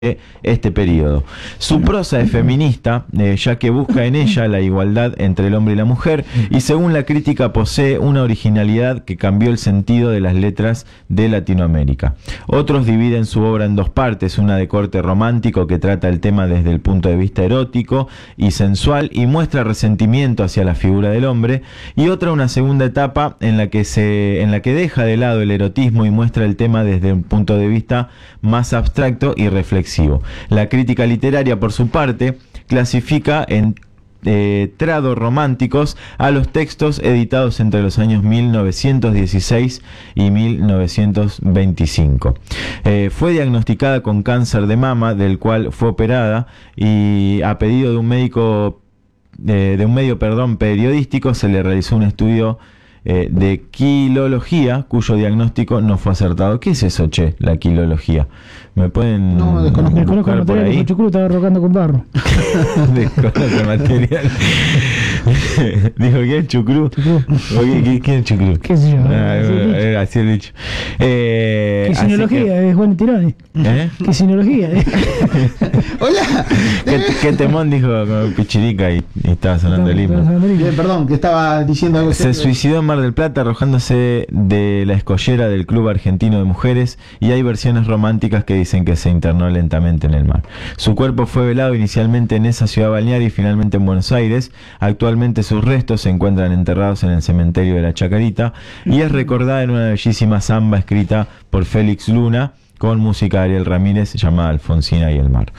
este periodo. Su prosa es feminista, ya que busca en ella la igualdad entre el hombre y la mujer, y según la crítica posee una originalidad que cambió el sentido de las letras de Latinoamérica. Otros dividen su obra en dos partes, una de corte romántico que trata el tema desde el punto de vista erótico y sensual y muestra resentimiento hacia la figura del hombre, y otra una segunda etapa en la que deja de lado el erotismo y muestra el tema desde un punto de vista más abstracto y reflexivo. La crítica literaria, por su parte, clasifica en trado románticos a los textos editados entre los años 1916 y 1925. Fue diagnosticada con cáncer de mama, del cual fue operada, y a pedido de un medio periodístico se le realizó un estudio de quilología, cuyo diagnóstico no fue acertado. ¿Qué es eso, che? La quilología. ¿Me pueden desconozco el por material, ahí? Chucrú estaba rocando con barro. Desconozco el material. Dijo, ¿quién es Chucrú? ¿Quién es Chucrú? ¿Qué sé yo? Así he dicho. Quisinología, es Juan Tironi. Quisinología. Hola. ¿Qué temón dijo con Pichirica y estaba sonando el himno? Bien, perdón, que estaba diciendo algo. Se suicidó en Mar del Plata arrojándose de la escollera del Club Argentino de Mujeres, y hay versiones románticas que dicen que se internó lentamente en el mar. Su cuerpo fue velado inicialmente en esa ciudad balnearia y finalmente en Buenos Aires. Actualmente sus restos se encuentran enterrados en el cementerio de la Chacarita y es recordada en una bellísima samba escrita por Félix Luna con música de Ariel Ramírez, llamada Alfonsina y el mar.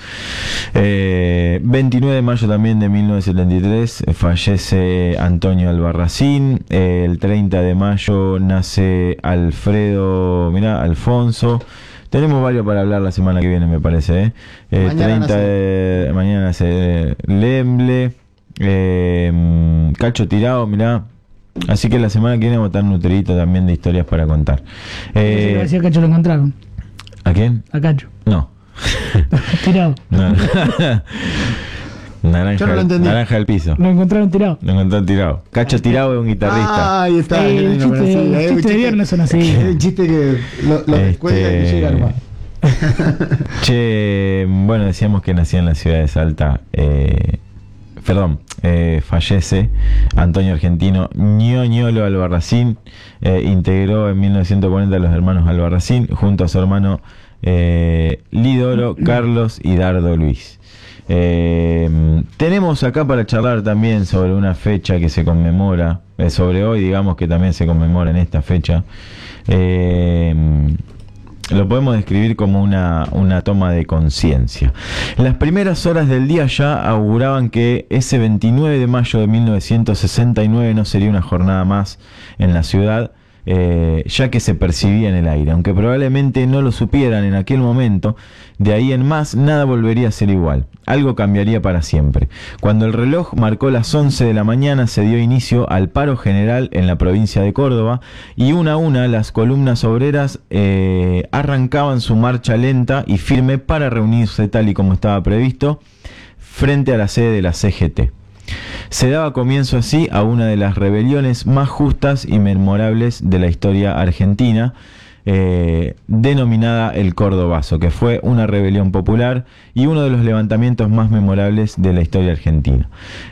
29 de mayo también de 1973 fallece Antonio Albarracín. El 30 de mayo nace Alfonso. Tenemos varios para hablar la semana que viene, me parece. Mañana nace Lemble, Cacho Tirao, mirá. Así que la semana que viene vamos a estar nutrito también de historias para contar. Decía Cacho lo encontraron. ¿A quién? A Cacho. No. Tirado. No. Yo no lo entendí. Naranja del piso. Lo encontraron tirado. Lo encontraron tirado. Cacho Tirado es un guitarrista. Ahí está. El chiste de viernes son así. El chiste que lo descuelga y llega al mar. Che, bueno, decíamos que nacía en la ciudad de Salta. Fallece Antonio Argentino Ñoñolo Albarracín. Integró en 1940 a los hermanos Albarracín junto a su hermano Lidoro, Carlos y Dardo Luis. Tenemos acá para charlar también sobre una fecha que se conmemora, sobre hoy, digamos, que también se conmemora en esta fecha. Lo podemos describir como una toma de conciencia. Las primeras horas del día ya auguraban que ese 29 de mayo de 1969 no sería una jornada más en la ciudad, ya que se percibía en el aire, aunque probablemente no lo supieran en aquel momento. De ahí en más nada volvería a ser igual. Algo cambiaría para siempre. Cuando el reloj marcó las 11 de la mañana se dio inicio al paro general en la provincia de Córdoba, y una a una las columnas obreras arrancaban su marcha lenta y firme para reunirse tal y como estaba previsto frente a la sede de la CGT. Se daba comienzo así a una de las rebeliones más justas y memorables de la historia argentina, denominada el Cordobazo, que fue una rebelión popular y uno de los levantamientos más memorables de la historia argentina.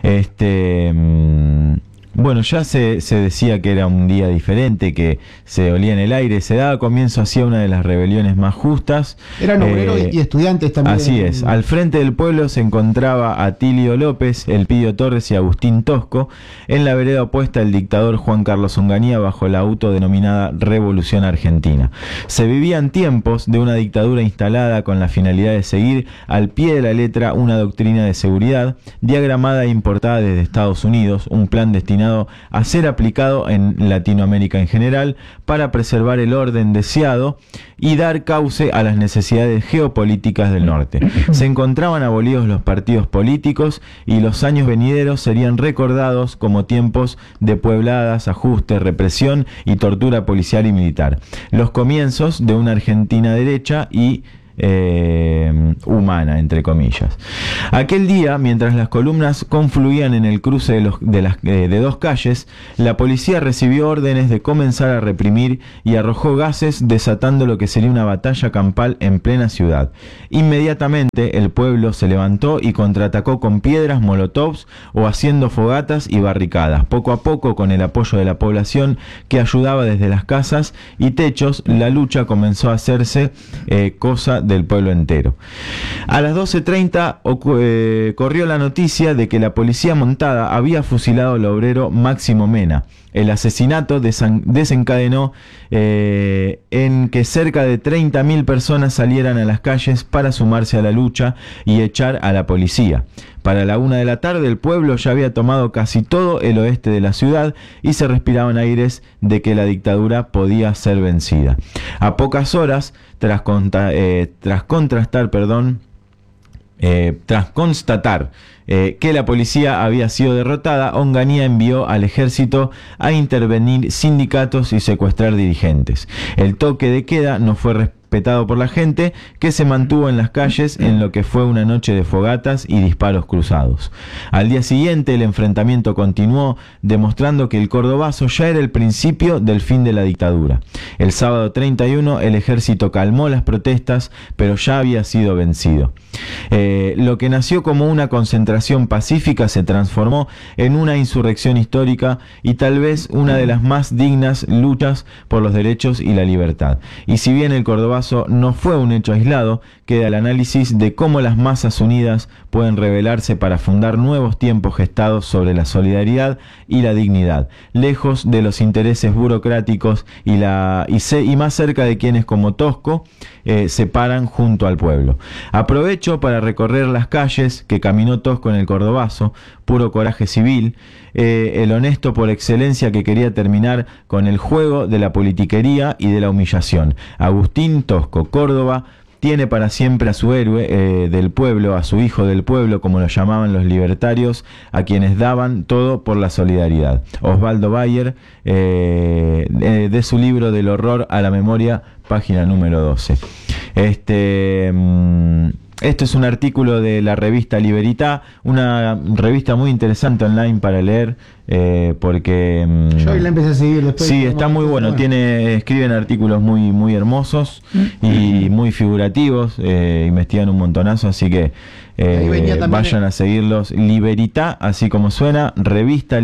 Bueno, ya se decía que era un día diferente, que se olía en el aire. Se daba comienzo así a una de las rebeliones más justas. Eran obreros y estudiantes también. Así es. Al frente del pueblo se encontraba Atilio López, Elpidio Torres y Agustín Tosco. En la vereda opuesta el dictador Juan Carlos Onganía, bajo la autodenominada Revolución Argentina. Se vivían tiempos de una dictadura instalada con la finalidad de seguir al pie de la letra una doctrina de seguridad diagramada e importada desde Estados Unidos, un plan destinado a ser aplicado en Latinoamérica en general para preservar el orden deseado y dar cauce a las necesidades geopolíticas del norte. Se encontraban abolidos los partidos políticos y los años venideros serían recordados como tiempos de puebladas, ajustes, represión y tortura policial y militar. Los comienzos de una Argentina derecha y humana, entre comillas. Aquel día, mientras las columnas confluían en el cruce de dos calles, la policía recibió órdenes de comenzar a reprimir y arrojó gases, desatando lo que sería una batalla campal en plena ciudad. Inmediatamente el pueblo se levantó y contraatacó con piedras, molotovs o haciendo fogatas y barricadas. Poco a poco, con el apoyo de la población que ayudaba desde las casas y techos, la lucha comenzó a hacerse cosa del pueblo entero. A las 12:30 corrió la noticia de que la policía montada había fusilado al obrero Máximo Mena. El asesinato desencadenó en que cerca de 30.000 personas salieran a las calles para sumarse a la lucha y echar a la policía. Para la 1 de la tarde el pueblo ya había tomado casi todo el oeste de la ciudad y se respiraban aires de que la dictadura podía ser vencida. A pocas horas, tras constatar que la policía había sido derrotada, Onganía envió al ejército a intervenir sindicatos y secuestrar dirigentes. El toque de queda no fue respetado por la gente, que se mantuvo en las calles en lo que fue una noche de fogatas y disparos cruzados. Al día siguiente el enfrentamiento continuó, demostrando que el cordobazo ya era el principio del fin de la dictadura. El sábado 31 el ejército calmó las protestas, pero ya había sido vencido. Lo que nació como una concentración pacífica se transformó en una insurrección histórica y tal vez una de las más dignas luchas por los derechos y la libertad. Y si bien el cordobazo no fue un hecho aislado, queda el análisis de cómo las masas unidas pueden rebelarse para fundar nuevos tiempos gestados sobre la solidaridad y la dignidad, lejos de los intereses burocráticos y más cerca de quienes como Tosco se paran junto al pueblo. Aprovecho para recorrer las calles que caminó Tosco en el cordobazo, puro coraje civil, el honesto por excelencia que quería terminar con el juego de la politiquería y de la humillación. Agustín Tosco, Córdoba, tiene para siempre a su héroe del pueblo, a su hijo del pueblo, como lo llamaban los libertarios, a quienes daban todo por la solidaridad. Osvaldo Bayer, de su libro Del horror a la memoria, página número 12. Esto es un artículo de la revista Libertà, una revista muy interesante online para leer, porque... Yo hoy la empecé a seguir después. Sí, está muy bueno, escriben artículos muy, muy hermosos y muy figurativos, investigan un montonazo, así que vayan a seguirlos. Libertà, así como suena, revista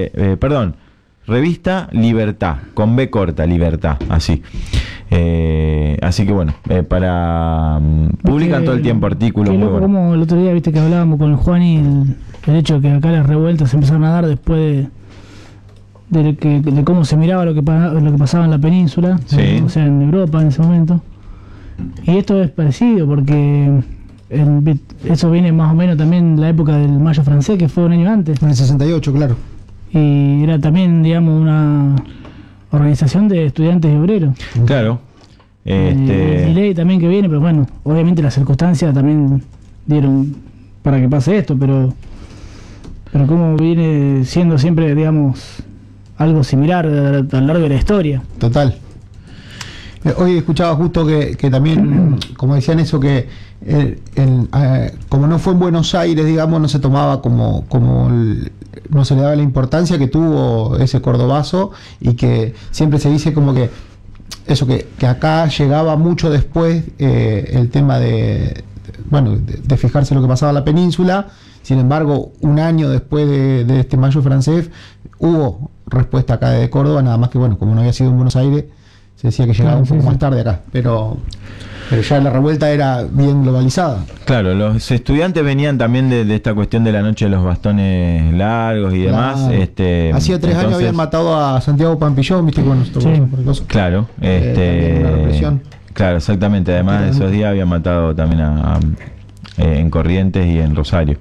Libertà, con B corta, Libertà, así. Así que bueno, publican todo el tiempo artículos muy buenos. Como el otro día, viste que hablábamos con el Juan y el hecho de que acá las revueltas se empezaron a dar después de cómo se miraba lo que pasaba en la península, sí. O sea, en Europa en ese momento. Y esto es parecido porque eso viene más o menos también de la época del Mayo francés, que fue un año antes. En el 68, claro. Y era también, digamos, una organización de estudiantes y obreros. Claro. Y ley también que viene, pero bueno, obviamente las circunstancias también dieron para que pase esto, pero como viene siendo siempre, digamos, algo similar a lo largo de la historia. Total. Hoy escuchaba justo que también, como decían eso, que como no fue en Buenos Aires, digamos, no se tomaba no se le daba la importancia que tuvo ese cordobazo, y que siempre se dice como que eso, que acá llegaba mucho después el tema de fijarse lo que pasaba en la península. Sin embargo, un año después de este Mayo francés hubo respuesta acá de Córdoba, nada más que como no había sido en Buenos Aires, se decía que llegaba un poco más tarde acá, pero ya la revuelta era bien globalizada. Claro, los estudiantes venían también de esta cuestión de la noche de los bastones largos y demás. Hacía 3 años habían matado a Santiago Pampillón, viste, con nuestro claro, una represión. Claro, exactamente. Además de esos días habían matado también en Corrientes y en Rosario.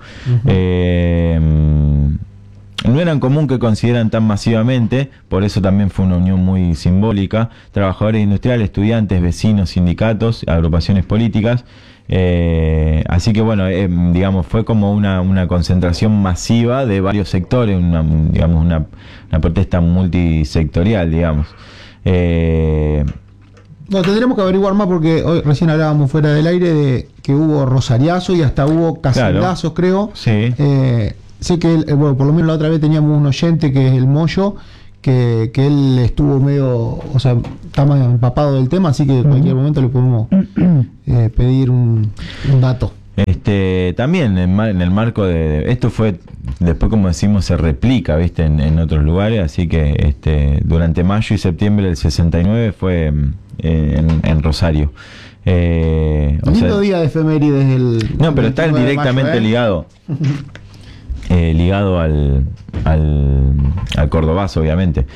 No eran común que consideran tan masivamente, por eso también fue una unión muy simbólica, trabajadores industriales, estudiantes, vecinos, sindicatos, agrupaciones políticas. Así que bueno, digamos, fue como una concentración masiva de varios sectores, una protesta multisectorial, digamos. No, tendremos que averiguar más porque hoy recién hablábamos fuera del aire de que hubo rosariazo y hasta hubo casillazos, creo. Sí. Sé que, bueno, por lo menos la otra vez teníamos un oyente que es el Moyo, que él estuvo medio, o sea, está más empapado del tema, así que en cualquier momento le podemos pedir un dato. También en el marco de esto fue después, como decimos, se replica, viste, en otros lugares, así que durante mayo y septiembre del 69 fue en Rosario. Lindo día de efemérides el no, pero está directamente ligado ligado al Cordobazo, obviamente.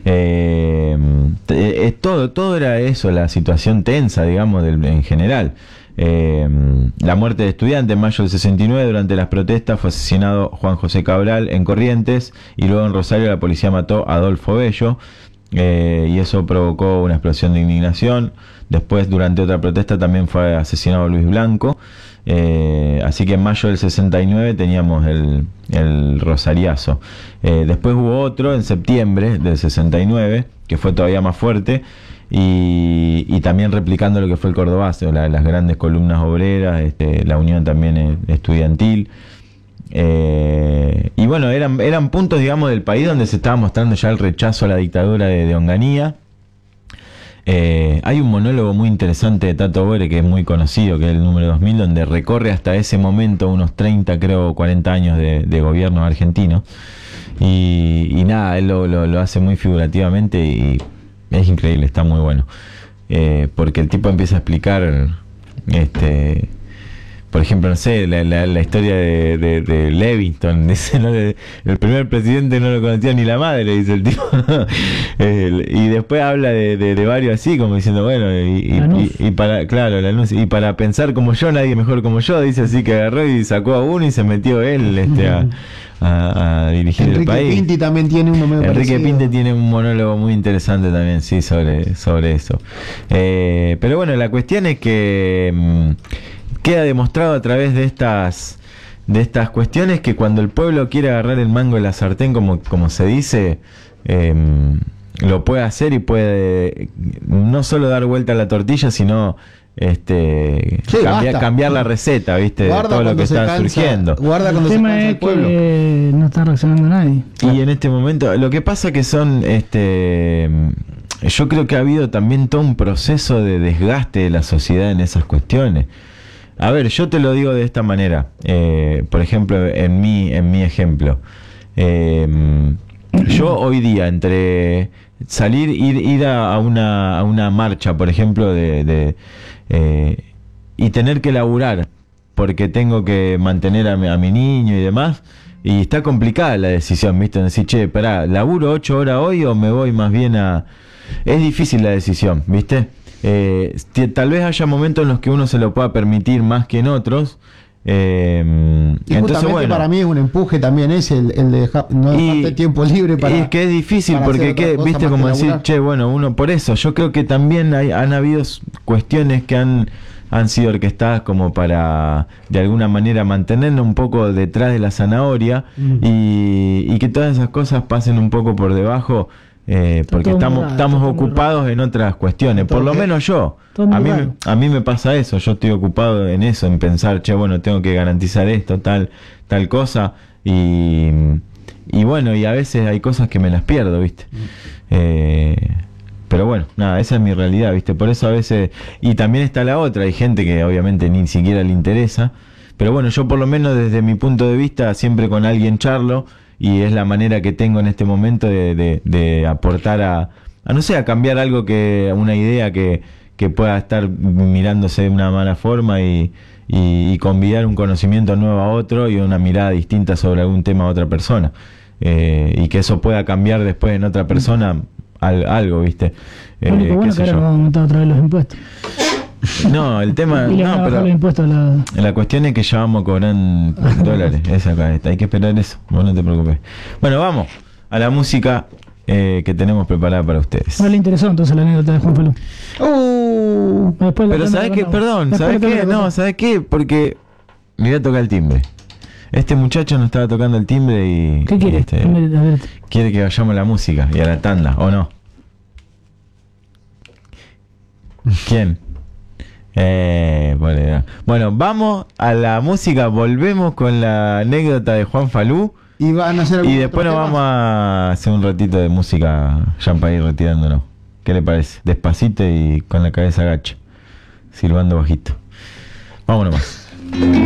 Todo era eso, la situación tensa, digamos, en general. La muerte de estudiante en mayo del 69. Durante las protestas fue asesinado Juan José Cabral en Corrientes, y luego en Rosario la policía mató a Adolfo Bello, y eso provocó una explosión de indignación. Después, durante otra protesta, también fue asesinado Luis Blanco. Así que en mayo del 69 teníamos el rosariazo. Después hubo otro en septiembre del 69 que fue todavía más fuerte, y también replicando lo que fue el Cordobazo, las grandes columnas obreras, la unión también estudiantil. Y bueno, eran puntos, digamos, del país donde se estaba mostrando ya el rechazo a la dictadura de Onganía. Hay un monólogo muy interesante de Tato Bore, que es muy conocido, que es el número 2000, donde recorre hasta ese momento unos 30, creo, 40 años de gobierno argentino, y nada, él lo hace muy figurativamente y es increíble, está muy bueno, porque el tipo empieza a explicar por ejemplo, no sé, la historia de Levingston. Dice, el primer presidente no lo conocía ni la madre, dice el tipo. Y después habla de varios así, como diciendo, bueno, y para, claro, y para pensar como yo, nadie mejor como yo, dice, así que agarró y sacó a uno y se metió él a dirigir el país. Enrique Pinti también tiene uno medio Enrique parecido. Pinti tiene un monólogo muy interesante también, sí, sobre eso. Pero bueno, la cuestión es que queda demostrado a través de estas cuestiones que cuando el pueblo quiere agarrar el mango de la sartén, como se dice, lo puede hacer, y puede no solo dar vuelta a la tortilla, sino cambiar la receta, ¿viste? De todo lo que está surgiendo. Guarda cuando el tema se cansa es el pueblo. que no está reaccionando nadie. Y en este momento, lo que pasa que son, yo creo que ha habido también todo un proceso de desgaste de la sociedad en esas cuestiones. A ver, yo te lo digo de esta manera. Por ejemplo, en mi ejemplo, yo hoy día, entre ir a una marcha, por ejemplo, y tener que laburar porque tengo que mantener a mi niño y demás, y está complicada la decisión, ¿viste? Decir, che, pará, ¿laburo 8 horas hoy o me voy más bien a...? Es difícil la decisión, ¿viste? Tal vez haya momentos en los que uno se lo pueda permitir más que en otros. Y Entonces, bueno, para mí es un empuje también el de dejar tiempo libre para. Y es que es difícil porque, viste, como decir, che, bueno, uno por eso. Yo creo que también han habido cuestiones que han sido orquestadas como para, de alguna manera, mantenernos un poco detrás de la zanahoria, y que todas esas cosas pasen un poco por debajo. Porque estamos ocupados en otras cuestiones, por lo menos yo. A mí me pasa eso, yo estoy ocupado en eso, en pensar, che, bueno, tengo que garantizar esto, tal cosa, y bueno, y a veces hay cosas que me las pierdo, ¿viste? Pero bueno, nada, esa es mi realidad, ¿viste? Por eso a veces, y también está la otra, hay gente que obviamente ni siquiera le interesa, pero bueno, yo por lo menos desde mi punto de vista siempre con alguien charlo, y es la manera que tengo en este momento de aportar a no sé, a cambiar algo, una idea que pueda estar mirándose de una mala forma, y convidar un conocimiento nuevo a otro y una mirada distinta sobre algún tema a otra persona, y que eso pueda cambiar después en otra persona algo, ¿viste? Lo único bueno que ahora vamos a aumentar otra vez los impuestos. No, el tema, y no, pero los impuestos la cuestión es que ya vamos a cobrar en dólares. Hay que esperar eso, vos no te preocupes. Bueno, vamos a la música que tenemos preparada para ustedes. No le interesó entonces la anécdota de Juan Falú. Pero ¿sabes qué? Perdón, ¿sabes qué? No, ¿sabes qué? Porque me voy a tocar el timbre. Este muchacho nos estaba tocando el timbre y... ¿Qué quiere? Quiere que vayamos a la música y a la tanda, ¿o no? ¿Quién? Bueno, vamos a la música, volvemos con la anécdota de Juan Falú. Y van a hacer Y después nos vamos a hacer un ratito de música ya para ir retirándonos. ¿Qué le parece? Despacito y con la cabeza gacha, silbando bajito. Vámonos más.